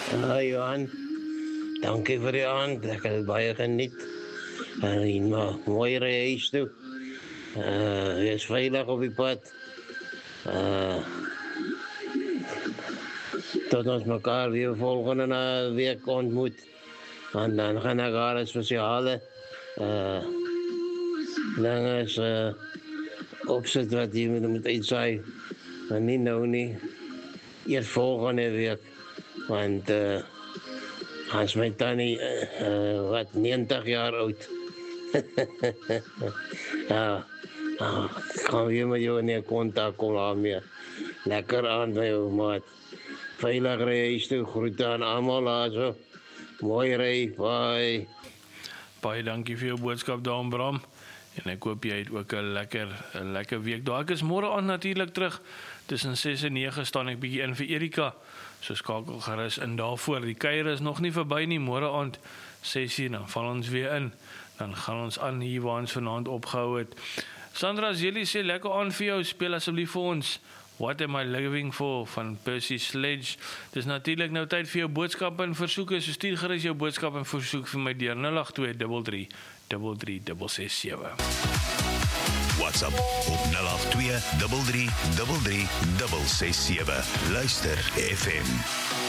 Johan, dankie vir die aand. Ek het dit baie geniet. En mooi ry huis toe. Wees veilig op die pad. Tot ons mekaar weer volgende week ontmoet. En dan gaan ek haar spesiale dinges opsit wat jy moet uitsaai. En nie nou nie. Eers volgende week. Want als mijn tannie, wat 90 jaar oud. Ja, ik ga weer met jou in contact komen meer. Lekker aan bij jou, maat. Veilig reis toe, groete aan allemaal laat. Mooi rij, bye. Baie dankie vir jou boodskap daar, Bram. En ek hoop jy het ook 'n lekker week daar. Ek is môre aand natuurlik terug. Tussen 6 en 9 staan ek bietjie in vir Erika. So skakel gerus in daarvoor. Die kuier is nog nie verby nie. Môre aand 6:00 dan val ons weer in. Dan gaan ons aan hier waar ons vanaand opgehou het. Sandra Zeli sê lekker aan vir jou. Speel asseblief vir ons What Am I Living For van Percy Sledge. Dis natuurlik nou tyd vir jou boodskappe en versoeke. So stuur gerus jou boodskap en versoek vir my deur 082 33 33667. WhatsApp op 082 33 33667. Luister FM.